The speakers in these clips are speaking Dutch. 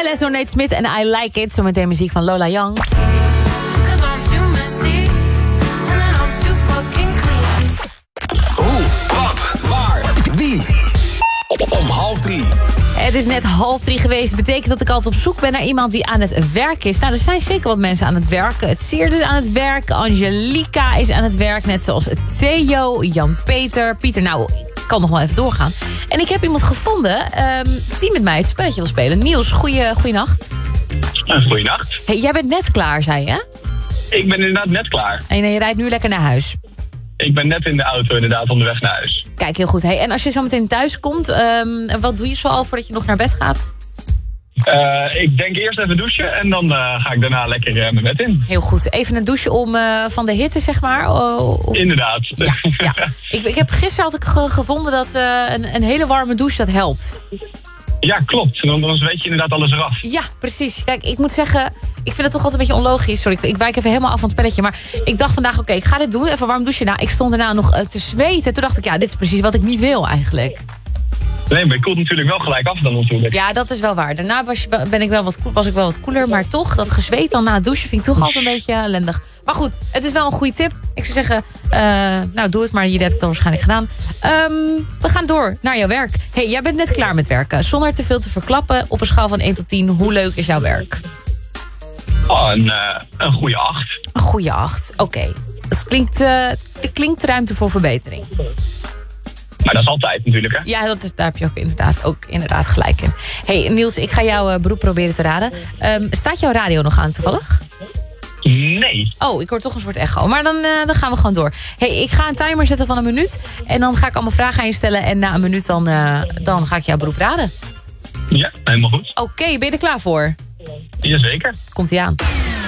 Alesso, Nate Smith en I Like It. Zometeen muziek van Lola Young. Hoe, wat, waar, wie? Om 2:30. Het is net 2:30 geweest. Dat betekent dat ik altijd op zoek ben naar iemand die aan het werk is. Nou, er zijn zeker wat mensen aan het werk. Het Siert is aan het werk. Angelica is aan het werk. Net zoals Theo, Jan-Peter, Pieter. Nou, ik kan nog wel even doorgaan. En ik heb iemand gevonden die met mij het spelletje wil spelen. Niels, goeienacht. Goeienacht. Hey, jij bent net klaar, zei je? Ik ben inderdaad net klaar. En je rijdt nu lekker naar huis. Ik ben net in de auto inderdaad onderweg naar huis. Kijk, heel goed. Hey, en als je zo meteen thuis komt, wat doe je zoal voordat je nog naar bed gaat? Ik denk eerst even douchen en dan ga ik daarna lekker mijn bed in. Heel goed. Even een douche om van de hitte, zeg maar? Inderdaad. Ja. Ik heb gisteren gevonden dat een hele warme douche dat helpt. Ja, klopt. Dan weet je inderdaad alles eraf. Ja, precies. Kijk, ik moet zeggen, ik vind het toch altijd een beetje onlogisch. Sorry, ik wijk even helemaal af van het spelletje. Maar ik dacht vandaag, oké, ik ga dit doen. Even warm douchen. Nou, ik stond daarna nog te zweten. Toen dacht ik, ja, dit is precies wat ik niet wil eigenlijk. Nee, maar je koelt natuurlijk wel gelijk af dan natuurlijk. Ja, dat is wel waar. Daarna was ik wel wat koeler. Maar toch, dat gezweet dan na het douchen vind ik toch altijd een beetje ellendig. Maar goed, het is wel een goede tip. Ik zou zeggen, nou doe het maar. Jullie hebben het al waarschijnlijk gedaan. We gaan door naar jouw werk. Hey, jij bent net klaar met werken. Zonder te veel te verklappen. Op een schaal van 1 tot 10, hoe leuk is jouw werk? Oh, een goede 8. Een goede 8, oké. Het klinkt ruimte voor verbetering. Maar dat is altijd natuurlijk, hè? Ja, daar heb je ook inderdaad gelijk in. Hey Niels, ik ga jouw beroep proberen te raden. Staat jouw radio nog aan toevallig? Nee. Oh, ik hoor toch een soort echo. Maar dan gaan we gewoon door. Hey, ik ga een timer zetten van 1 minuut. En dan ga ik allemaal vragen aan je stellen. En na 1 minuut dan ga ik jouw beroep raden. Ja, helemaal goed. Oké, ben je er klaar voor? Jazeker. Komt-ie aan.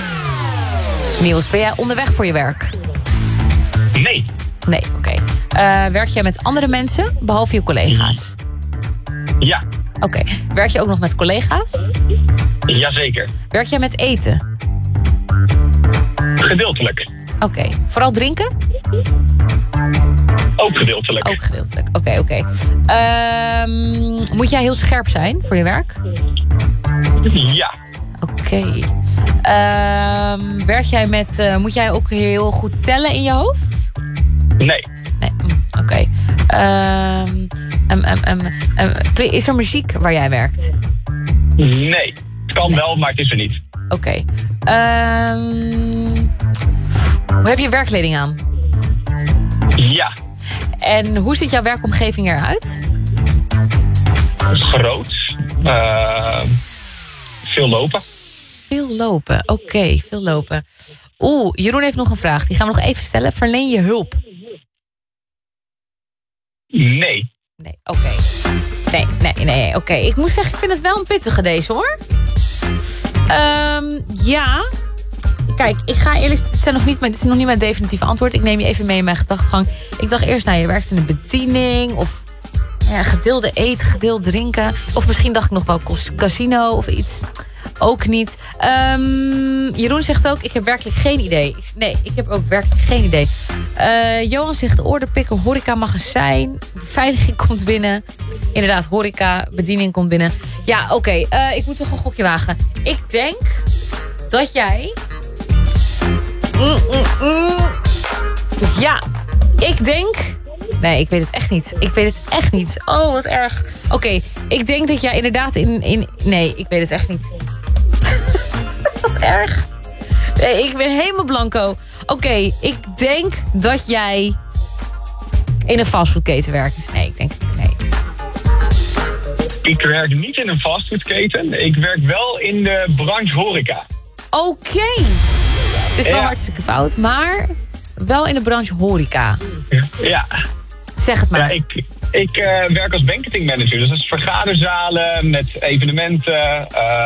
Niels, ben jij onderweg voor je werk? Nee. Nee, oké. Werk jij met andere mensen, behalve je collega's? Ja. Oké. Werk je ook nog met collega's? Jazeker. Werk jij met eten? Gedeeltelijk. Oké. Vooral drinken? Ook gedeeltelijk. Ook gedeeltelijk. Oké. Moet jij heel scherp zijn voor je werk? Ja. Oké. Werk jij met... moet jij ook heel goed tellen in je hoofd? Nee. Nee, oké. Is er muziek waar jij werkt? Nee. Kan wel, maar het is er niet. Oké. Hoe heb je werkkleding aan? Ja. En hoe ziet jouw werkomgeving eruit? Groot. Veel lopen. Veel lopen, oké, veel lopen. Jeroen heeft nog een vraag. Die gaan we nog even stellen. Verleen je hulp? Nee. Nee, oké. Nee, oké. Ik moet zeggen, ik vind het wel een pittige deze, hoor. Ja. Kijk, ik ga eerlijk... Dit is nog niet mijn definitieve antwoord. Ik neem je even mee in mijn gedachtegang. Ik dacht eerst, je werkt in de bediening. Of gedeelde eten, gedeeld drinken. Of misschien dacht ik nog wel casino of iets. Ook niet. Jeroen zegt ook, ik heb werkelijk geen idee. Nee, ik heb ook werkelijk geen idee. Johan zegt, orderpicker, horeca, magazijn. Beveiliging komt binnen. Inderdaad, horeca, bediening komt binnen. Ja, oké. Ik moet toch een gokje wagen. Ik denk dat jij... Ja, ik denk... Nee, ik weet het echt niet. Oh, wat erg. Oké, ik denk dat jij inderdaad in... Nee, ik weet het echt niet. Wat erg. Nee, ik ben helemaal blanco. Oké, ik denk dat jij in een fastfoodketen werkt. Nee, ik denk het niet. Nee. Ik werk niet in een fastfoodketen. Ik werk wel in de branche horeca. Oké. Het is wel hartstikke fout, maar wel in de branche horeca. Ja. Zeg het maar. Ja, ik werk als banqueting manager. Dus dat is vergaderzalen met evenementen,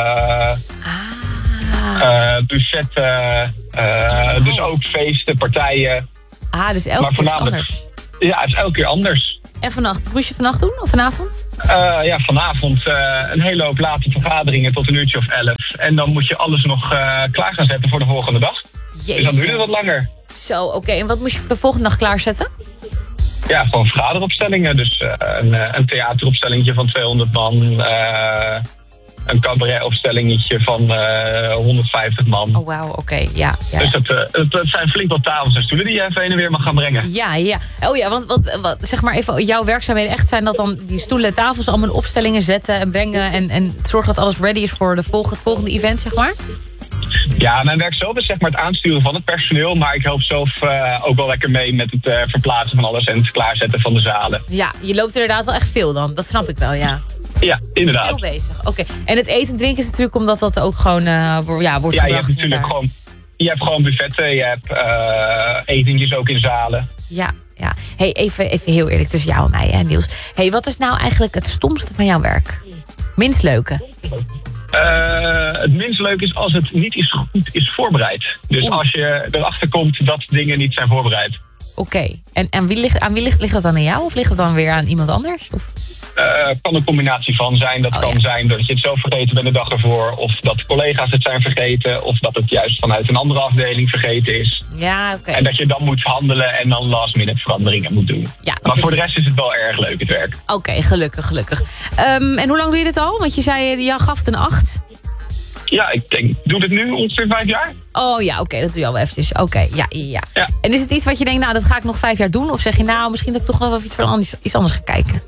buffetten, dus ook feesten, partijen. Dus elke keer is het anders. Ja, het is elke keer anders. En vannacht? Wat moest je vannacht doen? Of vanavond? Ja, vanavond een hele hoop late vergaderingen tot 11:00 of 11. En dan moet je alles nog klaar gaan zetten voor de volgende dag. Jeetje. Dus dan duurt het wat langer. Zo, oké. En wat moest je voor de volgende dag klaarzetten? Ja, gewoon vergaderopstellingen. Dus een theateropstellingje van 200 man. een cabaretopstellingetje van 150 man. Oh, wauw, oké, ja. Dus dat zijn flink wat tafels en stoelen die je even heen en weer mag gaan brengen. Ja. Oh ja, want zeg maar even, jouw werkzaamheden echt zijn dat dan die stoelen en tafels allemaal in opstellingen zetten en brengen en zorgen dat alles ready is voor het volgende event, zeg maar? Ja, mijn werk zelf is zeg maar het aansturen van het personeel, maar ik help zelf ook wel lekker mee met het verplaatsen van alles en het klaarzetten van de zalen. Ja, je loopt inderdaad wel echt veel dan, dat snap ik wel, ja. Ja, inderdaad. Veel bezig, oké. En het eten en drinken is natuurlijk omdat dat ook gewoon wordt gebracht. Ja, je hebt natuurlijk gewoon buffetten, je hebt etentjes ook in zalen. Ja. Hey, even heel eerlijk tussen jou en mij, hè, Niels. Hey, wat is nou eigenlijk het stomste van jouw werk? Minst leuke? Het minst leuk is als het niet goed is voorbereid. Dus als je erachter komt dat dingen niet zijn voorbereid. Oké. En aan wie ligt dat dan aan jou? Of ligt het dan weer aan iemand anders? Of? Kan een combinatie van zijn. Dat kan zijn dat je het zelf vergeten bent de dag ervoor. Of dat collega's het zijn vergeten. Of dat het juist vanuit een andere afdeling vergeten is. Ja, oké. En dat je dan moet handelen en dan last minute veranderingen moet doen. Ja, maar voor de rest is het wel erg leuk, het werk. Oké, gelukkig. En hoe lang doe je dit al? Want je zei, je gaf het een 8. Ja, ik doe dit nu ongeveer 5 jaar. Oh ja, oké, dat doe je al wel eventjes. Oké, ja. En is het iets wat je denkt, nou, dat ga ik nog 5 jaar doen? Of zeg je, nou, misschien dat ik toch wel iets anders ga kijken?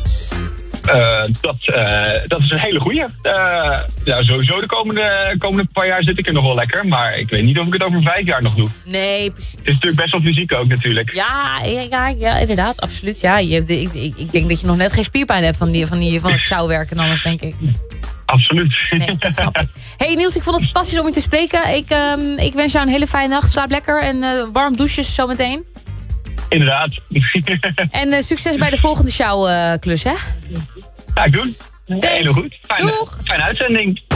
Dat is een hele goeie. Sowieso de komende paar jaar zit ik er nog wel lekker. Maar ik weet niet of ik het over 5 jaar nog doe. Nee, precies. Het is natuurlijk best wel fysiek ook natuurlijk. Ja, inderdaad, absoluut. Ja, ik denk dat je nog net geen spierpijn hebt van het sjouwwerken anders, denk ik. Absoluut. Nee, dat snap ik. Hey Niels, ik vond het fantastisch om je te spreken. Ik wens jou een hele fijne nacht. Slaap lekker en warm douches zometeen. Inderdaad. En succes bij de volgende sjouwklus, hè? Ga ik doen. Heel goed. Fijne uitzending.